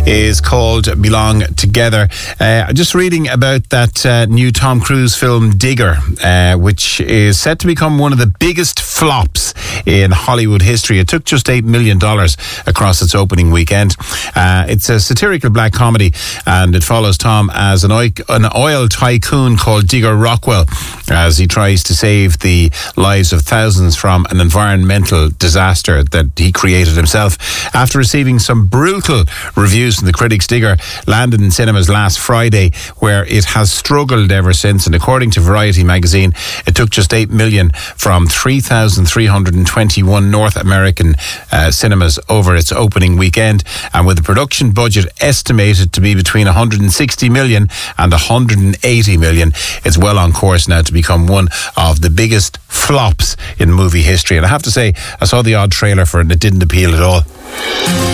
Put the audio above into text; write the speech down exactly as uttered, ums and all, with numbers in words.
is called Belong Together. Uh, just reading about that uh, new Tom Cruise film Digger, uh, which is set to become one of the biggest flops in Hollywood history. It took just eight million dollars across its opening weekend. Uh, it's a satirical black comedy, and it follows Tom as an oil, an oil tycoon called Digger Rockwell as he tries to save the lives of thousands from an environmental disaster that he created himself. After receiving some brutal reviews from the critics, Digger landed in cinemas last Friday, where it has struggled ever since. And according to Variety magazine, it took just eight million dollars from three thousand three hundred twenty-one North American uh, cinemas over its opening weekend. And with the production budget estimated to be between one hundred sixty million dollars and one hundred eighty million dollars, it's well on course now to become one of the biggest flops in movie history. And I have to say, I saw the odd trailer for it and it didn't appeal at all.